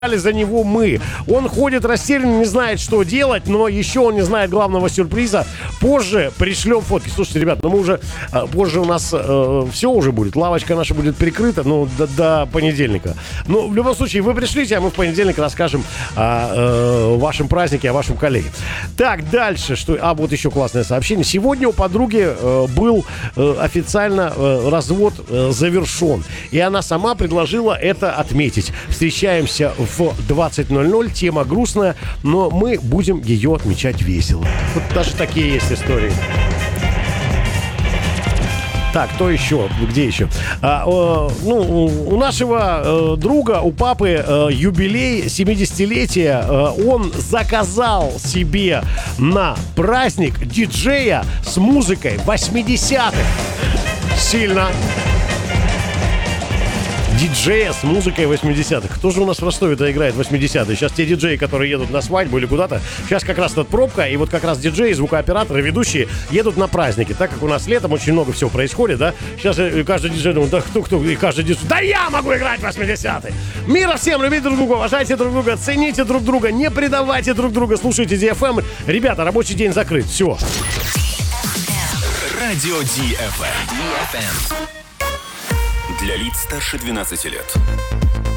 за него мы. Он ходит растерянно, не знает, что делать, но еще он не знает главного сюрприза. Позже пришлем фотки. Слушайте, ребят, ну мы уже позже у нас все уже будет. Лавочка наша будет прикрыта, ну, до понедельника. Но в любом случае, вы пришлите, а мы в понедельник расскажем о вашем празднике, о вашем коллеге. Так, дальше. Вот еще классное сообщение. Сегодня у подруги был официально развод завершен. И она сама предложила это отметить. Встречаемся в 20:00. Тема грустная, но мы будем ее отмечать весело. Вот даже такие есть истории. Так, кто еще? Где еще? У нашего друга, у папы юбилей 70-летия. Он заказал себе на праздник диджея с музыкой 80-х. Сильно. Диджея с музыкой 80-х. Кто же у нас в Ростове-то играет 80-е? Сейчас те диджеи, которые едут на свадьбу или куда-то, сейчас как раз тут пробка, и вот как раз диджеи, звукооператоры, ведущие едут на праздники. Так как у нас летом очень много всего происходит, да? Сейчас каждый диджей думает, да кто, и каждый диджей, да я могу играть 80-е! Мира всем, любите друг друга, уважайте друг друга, цените друг друга, не предавайте друг друга, слушайте DFM. Ребята, рабочий день закрыт, все. Радио DFM. Для лиц старше 12 лет.